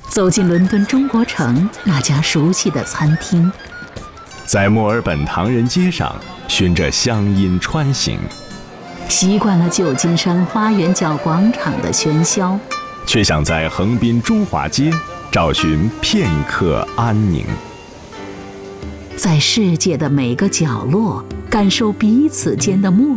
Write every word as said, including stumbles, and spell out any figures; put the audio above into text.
走进伦敦中国城那家熟悉的餐厅， 在墨尔本唐人街上循着乡音穿行， 习惯了旧金山花园角广场的喧嚣， 却想在横滨中华街找寻片刻安宁。 在世界的每个角落感受彼此间的默